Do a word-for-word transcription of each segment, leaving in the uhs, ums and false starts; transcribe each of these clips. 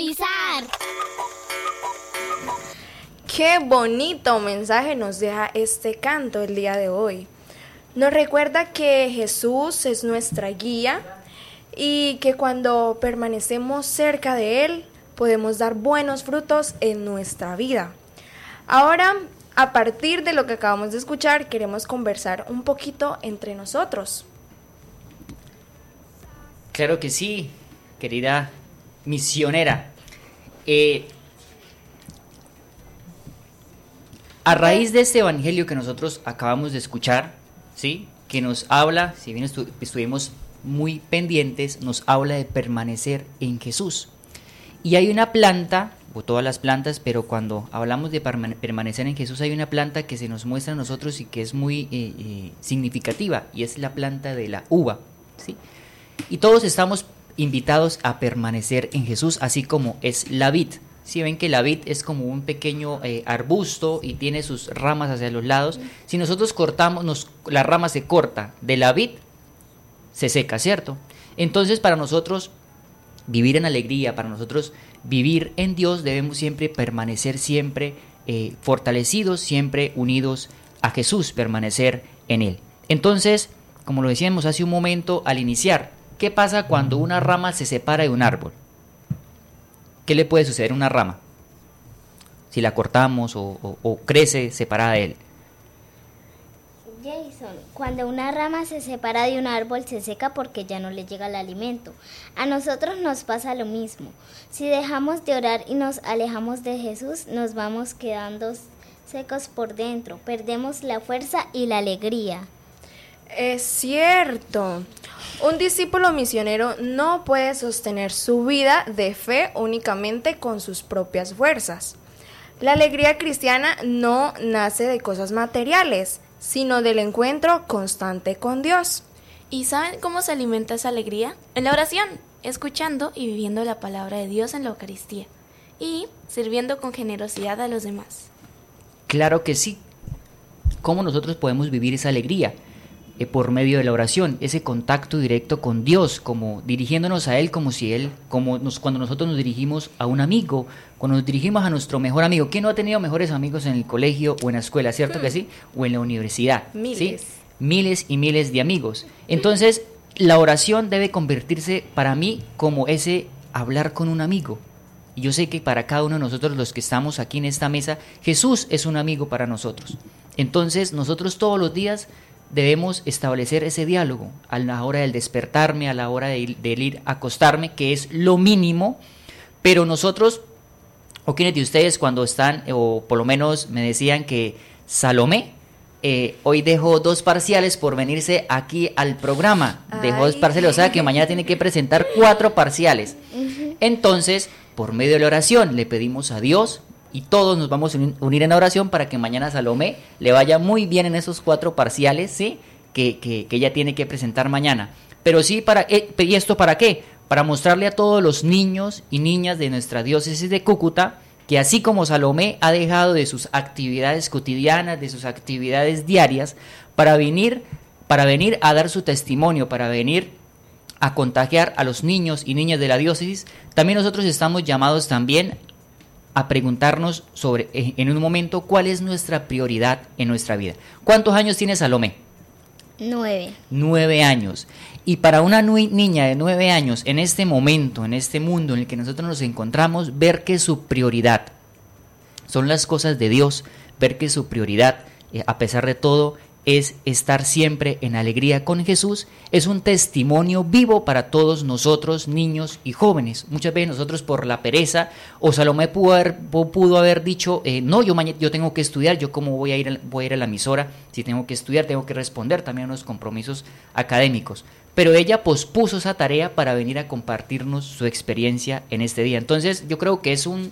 evangelizar. Qué bonito mensaje nos deja este canto el día de hoy. Nos recuerda que Jesús es nuestra guía y que cuando permanecemos cerca de Él podemos dar buenos frutos en nuestra vida. Ahora, a partir de lo que acabamos de escuchar, queremos conversar un poquito entre nosotros. Claro que sí, querida misionera. Eh, a raíz de este evangelio que nosotros acabamos de escuchar, ¿sí?, que nos habla, si bien estu- estuvimos muy pendientes, nos habla de permanecer en Jesús. Y hay una planta, o todas las plantas, pero cuando hablamos de permane- permanecer en Jesús, hay una planta que se nos muestra a nosotros y que es muy eh, eh, significativa, y es la planta de la uva, ¿sí? Y todos estamos invitados a permanecer en Jesús, así como es la vid. Si ven que la vid es como un pequeño eh, arbusto y tiene sus ramas hacia los lados, si nosotros cortamos, nos, la rama se corta de la vid, se seca, ¿cierto? Entonces, para nosotros vivir en alegría, para nosotros vivir en Dios, debemos siempre permanecer siempre eh, fortalecidos, siempre unidos a Jesús, permanecer en Él. Entonces, como lo decíamos hace un momento al iniciar, ¿qué pasa cuando una rama se separa de un árbol? ¿Qué le puede suceder a una rama si la cortamos o, o, o crece separada de él? Jason, cuando una rama se separa de un árbol se seca porque ya no le llega el alimento. A nosotros nos pasa lo mismo. Si dejamos de orar y nos alejamos de Jesús, nos vamos quedando secos por dentro, perdemos la fuerza y la alegría. Es cierto. Un discípulo misionero no puede sostener su vida de fe únicamente con sus propias fuerzas. La alegría cristiana no nace de cosas materiales, sino del encuentro constante con Dios. ¿Y saben cómo se alimenta esa alegría? En la oración, escuchando y viviendo la palabra de Dios en la Eucaristía y sirviendo con generosidad a los demás. Claro que sí. ¿Cómo nosotros podemos vivir esa alegría? Eh, por medio de la oración, ese contacto directo con Dios, como dirigiéndonos a Él como si Él, como nos, cuando nosotros nos dirigimos a un amigo, cuando nos dirigimos a nuestro mejor amigo. ¿Quién no ha tenido mejores amigos en el colegio o en la escuela, cierto hmm. que sí? O en la universidad. Miles. ¿sí? Miles y miles de amigos. Entonces, la oración debe convertirse para mí como ese hablar con un amigo. Y yo sé que para cada uno de nosotros, los que estamos aquí en esta mesa, Jesús es un amigo para nosotros. Entonces, nosotros todos los días debemos establecer ese diálogo a la hora del despertarme, a la hora de ir, de ir a acostarme, que es lo mínimo, pero nosotros, o quienes de ustedes cuando están, o por lo menos me decían que Salomé, eh, hoy dejó dos parciales por venirse aquí al programa, dejó dos parciales, o sea que mañana tiene que presentar cuatro parciales. Entonces, por medio de la oración, le pedimos a Dios, y todos nos vamos a unir en la oración para que mañana a Salomé le vaya muy bien en esos cuatro parciales, ¿sí? que, que, que ella tiene que presentar mañana. Pero sí, para eh, ¿y esto para qué? Para mostrarle a todos los niños y niñas de nuestra diócesis de Cúcuta que así como Salomé ha dejado de sus actividades cotidianas, de sus actividades diarias, para venir, para venir a dar su testimonio, para venir a contagiar a los niños y niñas de la diócesis, también nosotros estamos llamados también a preguntarnos sobre, en un momento, cuál es nuestra prioridad en nuestra vida. ¿Cuántos años tiene Salomé? Nueve. Nueve años. Y para una nu- niña de nueve años, en este momento, en este mundo en el que nosotros nos encontramos, ver que su prioridad son las cosas de Dios, ver que su prioridad, eh, a pesar de todo, es estar siempre en alegría con Jesús, es un testimonio vivo para todos nosotros, niños y jóvenes. Muchas veces nosotros por la pereza, o Salomé pudo haber, pudo haber dicho, eh, no, yo, mañana, yo tengo que estudiar, yo cómo voy a, ir a, voy a ir a la emisora, si tengo que estudiar, tengo que responder también a unos compromisos académicos. Pero ella pospuso esa tarea para venir a compartirnos su experiencia en este día. Entonces yo creo que es un...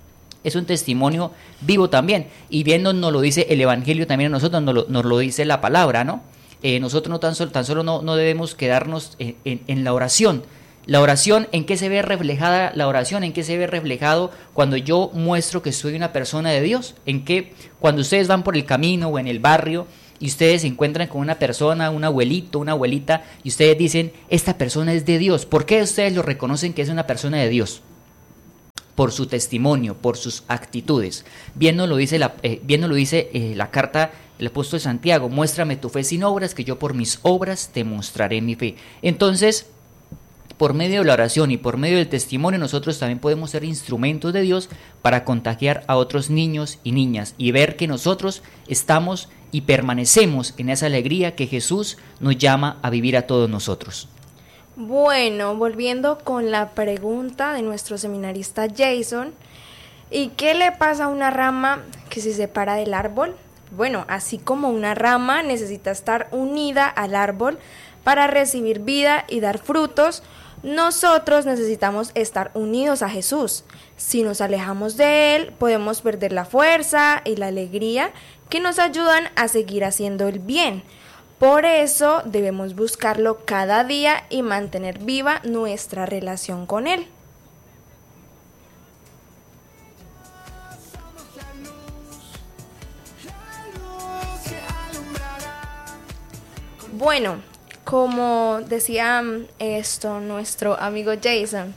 es un testimonio vivo también, y bien nos, nos lo dice el Evangelio también a nosotros, nos lo, nos lo dice la palabra, ¿no? Eh, nosotros no tan solo, tan solo no, no debemos quedarnos en, en, en la oración. La oración, ¿en qué se ve reflejada la oración? ¿En qué se ve reflejado cuando yo muestro que soy una persona de Dios? ¿En qué? Cuando ustedes van por el camino o en el barrio y ustedes se encuentran con una persona, un abuelito, una abuelita, y ustedes dicen, esta persona es de Dios. ¿Por qué ustedes lo reconocen que es una persona de Dios? por su testimonio, por sus actitudes. Bien nos lo dice la, eh, bien nos lo dice eh, la carta del apóstol Santiago: muéstrame tu fe sin obras, que yo por mis obras te mostraré mi fe. Entonces, por medio de la oración y por medio del testimonio, nosotros también podemos ser instrumentos de Dios para contagiar a otros niños y niñas y ver que nosotros estamos y permanecemos en esa alegría que Jesús nos llama a vivir a todos nosotros. Bueno, volviendo con la pregunta de nuestro seminarista Jason, ¿y qué le pasa a una rama que se separa del árbol? Bueno, así como una rama necesita estar unida al árbol para recibir vida y dar frutos, nosotros necesitamos estar unidos a Jesús. Si nos alejamos de Él, podemos perder la fuerza y la alegría que nos ayudan a seguir haciendo el bien. Por eso debemos buscarlo cada día y mantener viva nuestra relación con Él. Bueno, como decía esto nuestro amigo Jason,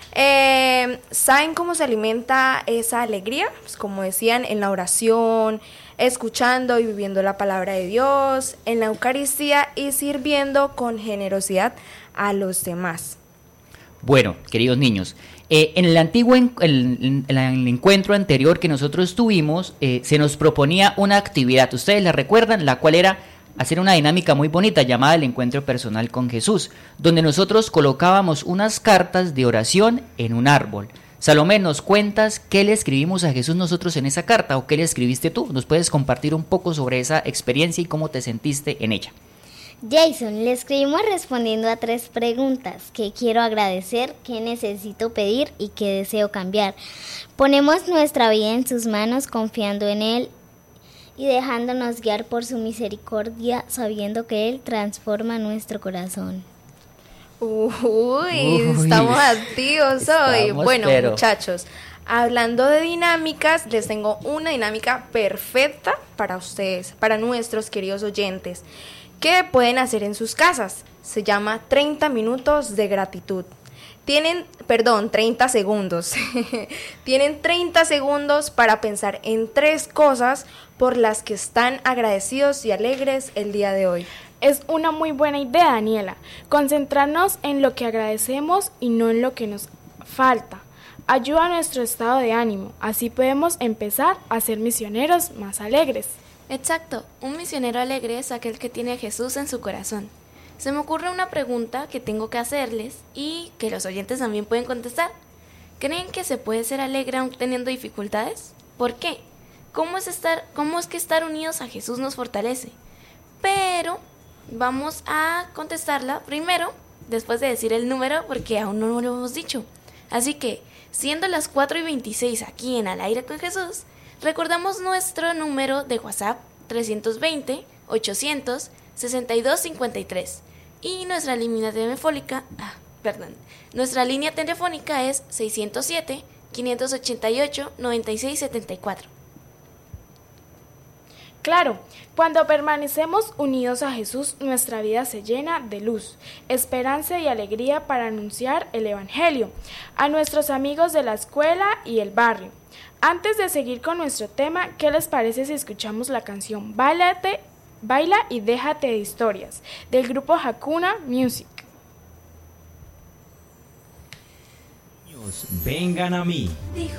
eh, ¿saben cómo se alimenta esa alegría? Pues como decían, en la oración, escuchando y viviendo la palabra de Dios, en la Eucaristía y sirviendo con generosidad a los demás. Bueno, queridos niños, eh, en el antiguo en, en, en el encuentro anterior que nosotros tuvimos, eh, se nos proponía una actividad, ¿ustedes la recuerdan? La cual era hacer una dinámica muy bonita llamada el encuentro personal con Jesús, donde nosotros colocábamos unas cartas de oración en un árbol. Salomé, ¿nos cuentas qué le escribimos a Jesús nosotros en esa carta o qué le escribiste tú? ¿Nos puedes compartir un poco sobre esa experiencia y cómo te sentiste en ella? Jason, le escribimos respondiendo a tres preguntas: ¿qué quiero agradecer? ¿Qué necesito pedir? ¿Y qué deseo cambiar? Ponemos nuestra vida en sus manos confiando en Él y dejándonos guiar por su misericordia, sabiendo que Él transforma nuestro corazón. Uy, Uy, estamos activos hoy. Estamos, bueno, pero... muchachos, hablando de dinámicas, les tengo una dinámica perfecta para ustedes, para nuestros queridos oyentes, que pueden hacer en sus casas. Se llama treinta minutos de gratitud. Tienen, perdón, treinta segundos. Tienen treinta segundos para pensar en tres cosas por las que están agradecidos y alegres el día de hoy. Es una muy buena idea, Daniela, concentrarnos en lo que agradecemos y no en lo que nos falta. Ayuda a nuestro estado de ánimo, así podemos empezar a ser misioneros más alegres. Exacto, un misionero alegre es aquel que tiene a Jesús en su corazón. Se me ocurre una pregunta que tengo que hacerles y que los oyentes también pueden contestar. ¿Creen que se puede ser alegre aún teniendo dificultades? ¿Por qué? ¿Cómo es, estar, cómo es que estar unidos a Jesús nos fortalece? Pero vamos a contestarla primero, después de decir el número, porque aún no lo hemos dicho. Así que, siendo las cuatro y veintiséis aquí en Al Aire con Jesús, recordamos nuestro número de WhatsApp trescientos veinte, ochocientos, sesenta y dos cincuenta y tres y nuestra línea telefónica, ah, perdón, nuestra línea telefónica es seiscientos siete, quinientos ochenta y ocho, noventa y seis setenta y cuatro. Claro, cuando permanecemos unidos a Jesús, nuestra vida se llena de luz, esperanza y alegría para anunciar el Evangelio a nuestros amigos de la escuela y el barrio. Antes de seguir con nuestro tema, ¿qué les parece si escuchamos la canción Báilate, Baila y Déjate de Historias, del grupo Hakuna Music? Vengan a mí. Dijo